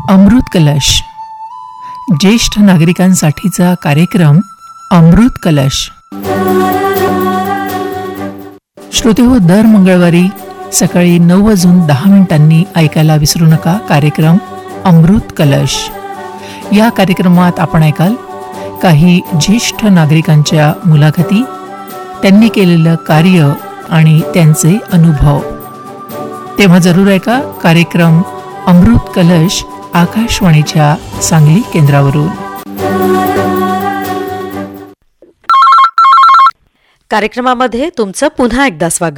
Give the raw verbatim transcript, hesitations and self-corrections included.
अमृत कलश, ज्येष्ठ नागरिकांसाठीचा कार्यक्रम अमृत कलश. श्रोतेहो, दर मंगळवारी सकाळी नऊ वाजून दहा मिनिटांनी ऐकायला विसरू नका कार्यक्रम अमृत कलश. या कार्यक्रमात आपण ऐकाल काही ज्येष्ठ नागरिकांच्या मुलाखती, त्यांनी केलेलं कार्य आणि त्यांचे अनुभव. तेव्हा जरूर ऐका कार्यक्रम अमृत कलश आकाशवाणीच्या सांगली केंद्रावरून. कार्यक्रमामध्ये तुमचं पुन्हा एकदा स्वागत.